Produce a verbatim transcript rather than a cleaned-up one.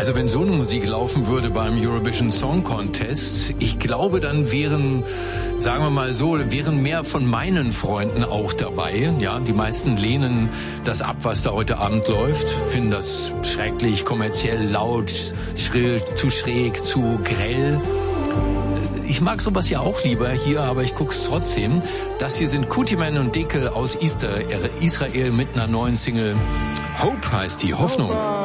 Also wenn so eine Musik laufen würde beim Eurovision Song Contest, ich glaube, dann wären, sagen wir mal so, wären mehr von meinen Freunden auch dabei. Ja, die meisten lehnen das ab, was da heute Abend läuft, finden das schrecklich, kommerziell laut, schrill, zu schräg, zu grell. Ich mag sowas ja auch lieber hier, aber ich guck's trotzdem. Das hier sind Kutiman und Dekel aus Israel mit einer neuen Single. Hope heißt die, Hoffnung.